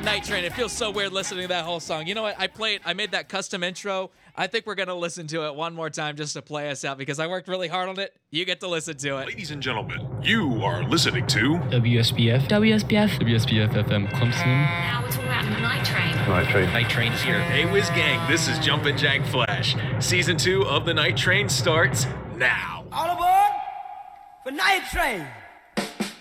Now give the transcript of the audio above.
Night Train. It feels so weird listening to that whole song. You know what? I made that custom intro. I think we're going to listen to it one more time just to play us out because I worked really hard on it. You get to listen to it. Ladies and gentlemen, you are listening to WSBF FM Clemson. Now we're talking about the Night Train. Night Train here. Hey Whiz Gang, this is Jumpin' Jack Flash. Season 2 of The Night Train starts now. All aboard for Night Train.